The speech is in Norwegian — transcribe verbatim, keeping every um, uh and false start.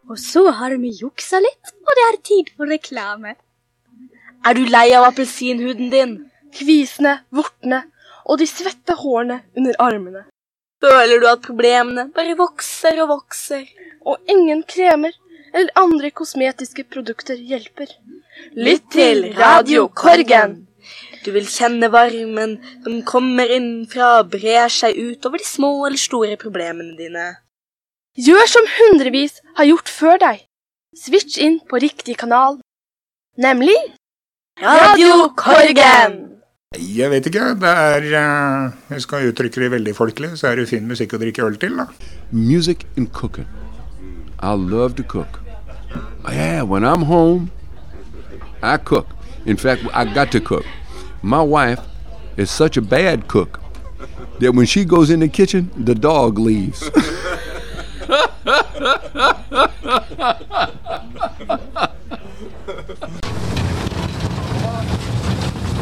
Og så har vi juksa litt, og det er tid for reklame. Er du lei av appelsinhuden din? Kvisene, vortene og de svette hårene under armene. Føler du at problemene bare vokser og vokser? Og ingen kremer eller andre kosmetiske produkter hjelper. Lytt til Radio Korgen. Du vil kjenne varmen som kommer innfra og brer seg ut over de små eller store problemene dine. Gjør som hundrevis har gjort før deg. Switch inn på riktig kanal. Nemlig Radio Korgen. Jeg vet ikke, det er, uh, jeg skal uttrykke det veldig folkelig, så er det fin musikk å drikke øl til da. Music and cooking. I love to cook. Yeah, when I'm home, I cook. In fact, I got to cook. My wife is such a bad cook that when she goes in the kitchen, the dog leaves.